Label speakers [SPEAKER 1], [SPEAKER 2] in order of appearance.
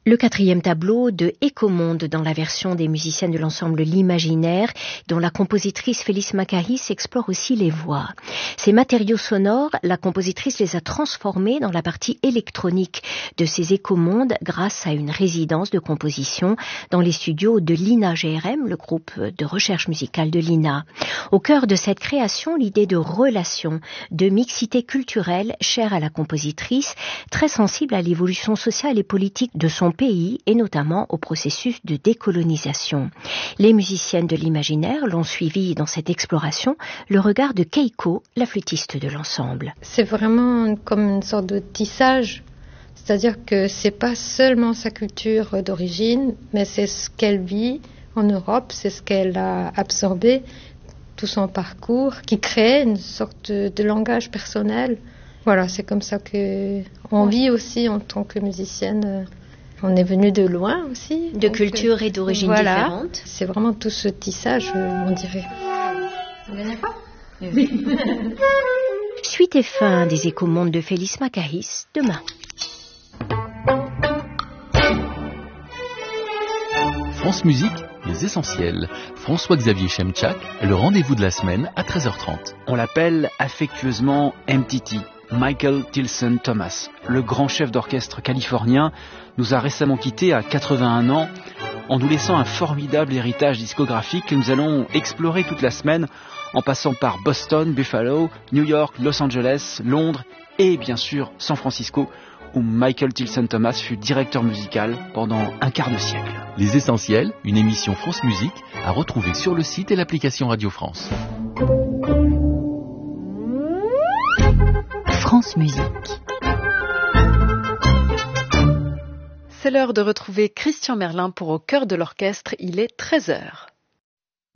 [SPEAKER 1] Le quatrième tableau de Écomonde dans la version des musiciennes de l'ensemble L'Imaginaire, dont la compositrice Félix Macahis explore aussi les voix. Ces matériaux sonores, la compositrice les a transformés dans la partie électronique de ces Écomondes grâce à une résidence de composition dans les studios de l'INA GRM, le groupe de recherche musicale de l'INA. Au cœur de cette création, l'idée de relation, de mixité culturelle chère à la compositrice, très sensible à l'évolution sociale et politique de son pays et notamment au processus de décolonisation. Les musiciennes de l'Imaginaire l'ont suivi dans cette exploration, le regard de Keiko, la flûtiste de l'ensemble.
[SPEAKER 2] C'est vraiment comme une sorte de tissage, c'est-à-dire que c'est pas seulement sa culture d'origine, mais c'est ce qu'elle vit en Europe, c'est ce qu'elle a absorbé, tout son parcours, qui crée une sorte de langage personnel. Voilà, c'est comme ça qu'on vit aussi en tant que musicienne. On est venu de loin aussi.
[SPEAKER 1] De cultures et d'origines différentes.
[SPEAKER 2] C'est vraiment tout ce tissage, on dirait.
[SPEAKER 3] Vous n'aimez pas ?
[SPEAKER 1] Oui. Suite et fin des Écomondes de Félix Macahis, demain.
[SPEAKER 4] France Musique, les essentiels. François-Xavier Chemchak, le rendez-vous de la semaine à 13h30.
[SPEAKER 5] On l'appelle affectueusement MTT. Michael Tilson Thomas, le grand chef d'orchestre californien, nous a récemment quittés à 81 ans en nous laissant un formidable héritage discographique que nous allons explorer toute la semaine en passant par Boston, Buffalo, New York, Los Angeles, Londres et bien sûr San Francisco où Michael Tilson Thomas fut directeur musical pendant un quart de siècle.
[SPEAKER 4] Les Essentiels, une émission France Musique à retrouver sur le site et l'application Radio France.
[SPEAKER 6] France Musique.
[SPEAKER 7] C'est l'heure de retrouver Christian Merlin pour Au cœur de l'orchestre, il est 13h.